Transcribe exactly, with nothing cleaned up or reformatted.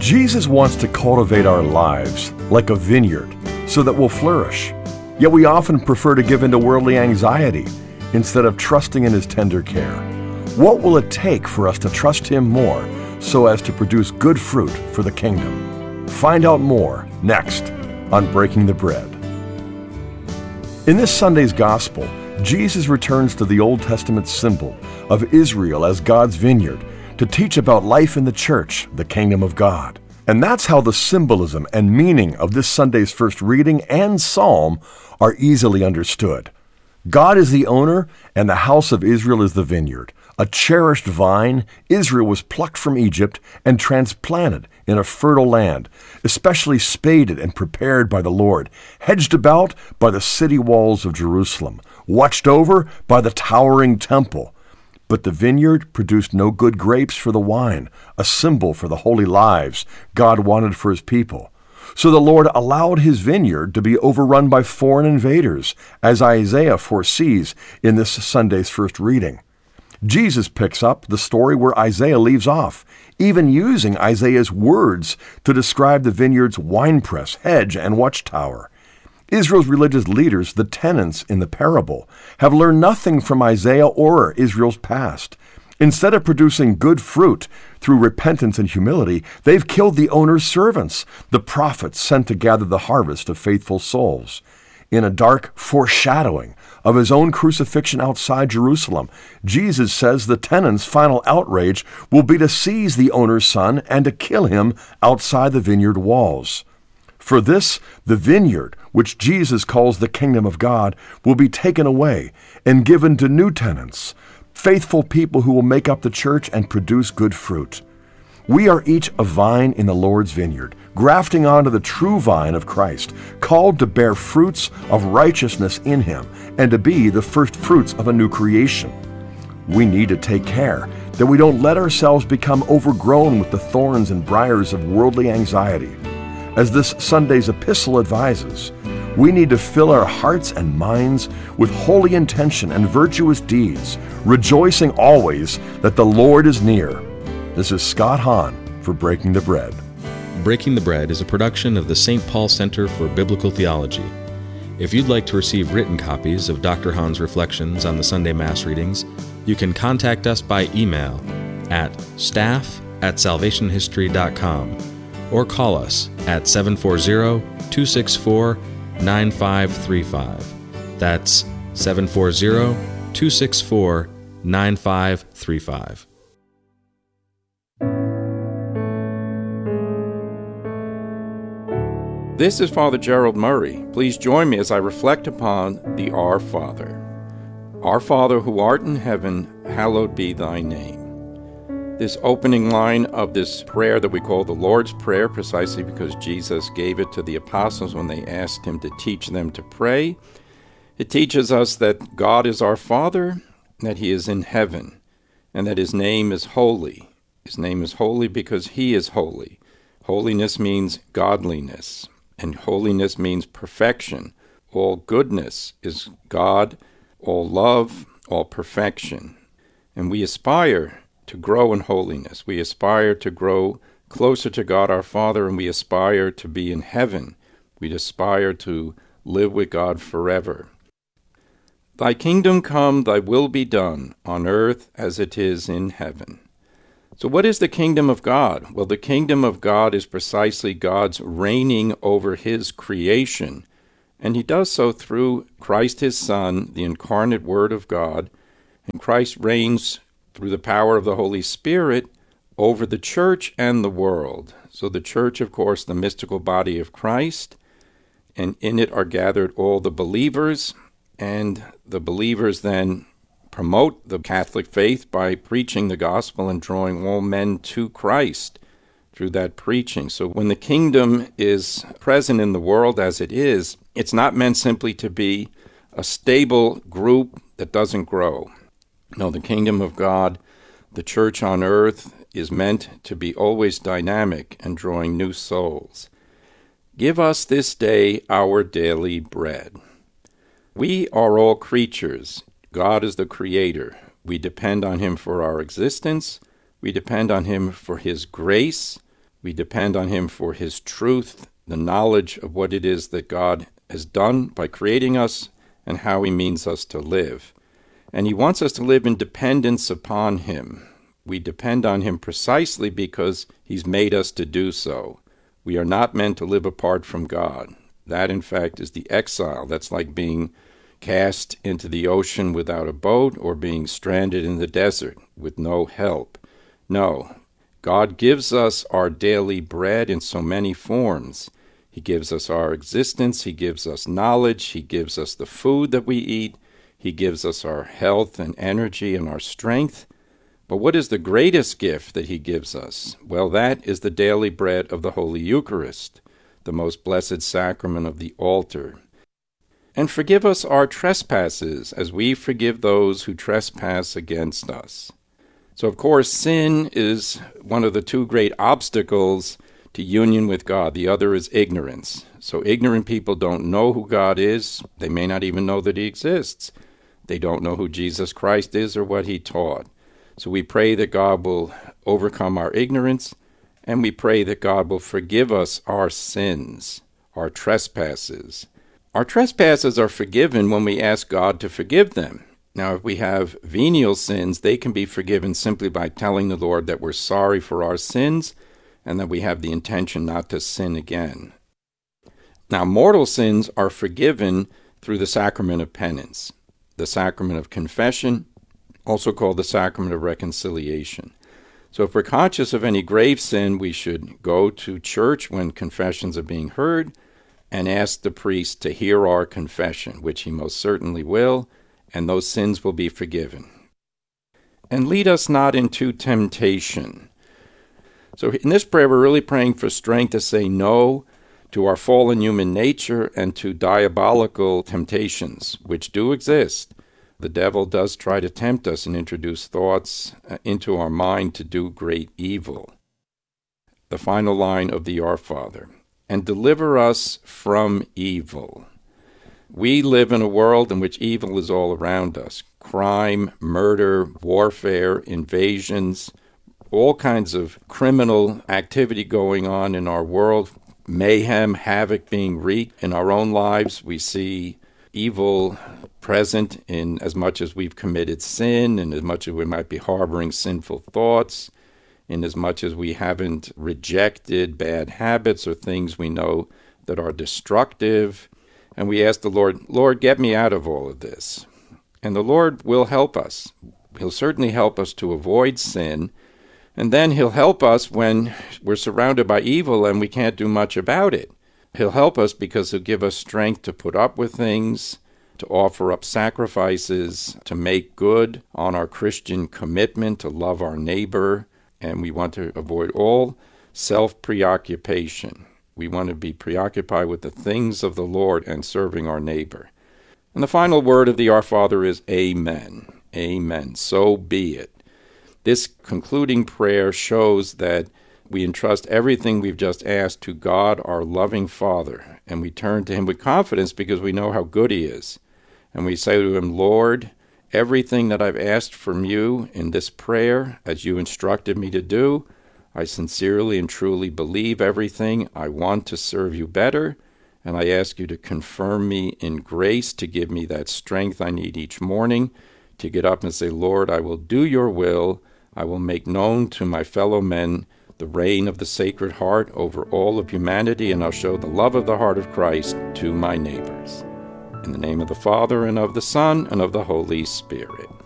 Jesus wants to cultivate our lives like a vineyard so that we'll flourish. Yet we often prefer to give in to worldly anxiety instead of trusting in His tender care. What will it take for us to trust Him more so as to produce good fruit for the kingdom? Find out more next on Breaking the Bread. In this Sunday's Gospel, Jesus returns to the Old Testament symbol of Israel as God's vineyard to teach about life in the church, the kingdom of God. And that's how the symbolism and meaning of this Sunday's first reading and psalm are easily understood. God is the owner, and the house of Israel is the vineyard. A cherished vine, Israel was plucked from Egypt and transplanted in a fertile land, especially spaded and prepared by the Lord, hedged about by the city walls of Jerusalem, watched over by the towering temple. But the vineyard produced no good grapes for the wine, a symbol for the holy lives God wanted for His people. So the Lord allowed His vineyard to be overrun by foreign invaders, as Isaiah foresees in this Sunday's first reading. Jesus picks up the story where Isaiah leaves off, even using Isaiah's words to describe the vineyard's winepress, hedge, and watchtower. Israel's religious leaders, the tenants in the parable, have learned nothing from Isaiah or Israel's past. Instead of producing good fruit through repentance and humility, they've killed the owner's servants, the prophets sent to gather the harvest of faithful souls. In a dark foreshadowing of His own crucifixion outside Jerusalem, Jesus says the tenants' final outrage will be to seize the owner's son and to kill him outside the vineyard walls. For this, the vineyard, which Jesus calls the kingdom of God, will be taken away and given to new tenants, faithful people who will make up the church and produce good fruit. We are each a vine in the Lord's vineyard, grafting onto the true vine of Christ, called to bear fruits of righteousness in Him and to be the first fruits of a new creation. We need to take care that we don't let ourselves become overgrown with the thorns and briars of worldly anxiety. As this Sunday's epistle advises, we need to fill our hearts and minds with holy intention and virtuous deeds, rejoicing always that the Lord is near. This is Scott Hahn for Breaking the Bread. Breaking the Bread is a production of the Saint Paul Center for Biblical Theology. If you'd like to receive written copies of Doctor Hahn's reflections on the Sunday Mass readings, you can contact us by email at staff at salvationhistory dot com or call us at seven four zero, two six four, nine five three five. That's seven four zero, two six four, nine five three five. This is Father Gerald Murray. Please join me as I reflect upon the Our Father. Our Father who art in heaven, hallowed be thy name. This opening line of this prayer that we call the Lord's Prayer, precisely because Jesus gave it to the apostles when they asked Him to teach them to pray, it teaches us that God is our Father, that He is in heaven, and that His name is holy. His name is holy because He is holy. Holiness means godliness, and holiness means perfection. All goodness is God, all love, all perfection. And we aspire to grow in holiness. We aspire to grow closer to God our Father, and we aspire to be in heaven. We aspire to live with God forever. Thy kingdom come, thy will be done, on earth as it is in heaven. So what is the kingdom of God? Well, the kingdom of God is precisely God's reigning over His creation, and He does so through Christ His Son, the incarnate Word of God, and Christ reigns through the power of the Holy Spirit over the church and the world. So the church, of course, the mystical body of Christ, and in it are gathered all the believers, and the believers then promote the Catholic faith by preaching the gospel and drawing all men to Christ through that preaching. So when the kingdom is present in the world as it is, it's not meant simply to be a stable group that doesn't grow. No, the kingdom of God, the church on earth, is meant to be always dynamic and drawing new souls. Give us this day our daily bread. We are all creatures. God is the creator. We depend on Him for our existence. We depend on Him for His grace. We depend on him for his truth, the knowledge of what it is that God has done by creating us and how he means us to live. And he wants us to live in dependence upon him. We depend on him precisely because he's made us to do so. We are not meant to live apart from God. That, in fact, is the exile. That's like being cast into the ocean without a boat or being stranded in the desert with no help. No, God gives us our daily bread in so many forms. He gives us our existence. He gives us knowledge. He gives us the food that we eat. He gives us our health and energy and our strength. But what is the greatest gift that he gives us? Well, that is the daily bread of the Holy Eucharist, the most blessed sacrament of the altar. And forgive us our trespasses as we forgive those who trespass against us. So, of course, sin is one of the two great obstacles to union with God. The other is ignorance. So ignorant people don't know who God is. They may not even know that he exists. They don't know who Jesus Christ is or what he taught. So we pray that God will overcome our ignorance, and we pray that God will forgive us our sins, our trespasses. Our trespasses are forgiven when we ask God to forgive them. Now, if we have venial sins, they can be forgiven simply by telling the Lord that we're sorry for our sins and that we have the intention not to sin again. Now, mortal sins are forgiven through the sacrament of penance, the sacrament of confession, also called the sacrament of reconciliation. So if we're conscious of any grave sin, we should go to church when confessions are being heard and ask the priest to hear our confession, which he most certainly will, and those sins will be forgiven. And lead us not into temptation. So in this prayer, we're really praying for strength to say no to our fallen human nature and to diabolical temptations, which do exist. The devil does try to tempt us and introduce thoughts into our mind to do great evil. The final line of the Our Father, and deliver us from evil. We live in a world in which evil is all around us. Crime, murder, warfare, invasions, all kinds of criminal activity going on in our world, mayhem, havoc being wreaked in our own lives. We see evil present in as much as we've committed sin, and as much as we might be harboring sinful thoughts, in as much as we haven't rejected bad habits or things we know that are destructive. And we ask the Lord, Lord, get me out of all of this. And the Lord will help us. He'll certainly help us to avoid sin. And then he'll help us when we're surrounded by evil and we can't do much about it. He'll help us because he'll give us strength to put up with things, to offer up sacrifices, to make good on our Christian commitment, to love our neighbor. And we want to avoid all self-preoccupation. We want to be preoccupied with the things of the Lord and serving our neighbor. And the final word of the Our Father is Amen. Amen. So be it. This concluding prayer shows that we entrust everything we've just asked to God, our loving Father, and we turn to him with confidence because we know how good he is. And we say to him, Lord, everything that I've asked from you in this prayer, as you instructed me to do, I sincerely and truly believe everything. I want to serve you better, and I ask you to confirm me in grace, to give me that strength I need each morning, to get up and say, Lord, I will do your will. I will make known to my fellow men the reign of the Sacred Heart over all of humanity, and I'll show the love of the heart of Christ to my neighbors. In the name of the Father, and of the Son, and of the Holy Spirit.